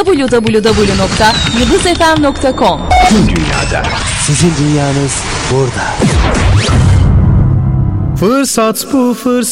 www.yıldızfm.com. Tüm dünyada. Sizin dünyanız burada. Fırsat bu fırsat.